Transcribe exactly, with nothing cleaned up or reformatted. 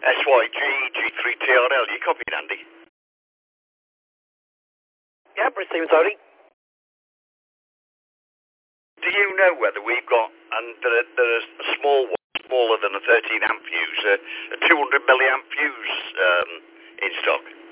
S Y G G three T R L. You copied, Andy? Yeah, receiving, Tony. Do you know whether we've got, and there, there's a small one, smaller than a thirteen amp fuse, uh, a two hundred milliamp fuse um, in stock?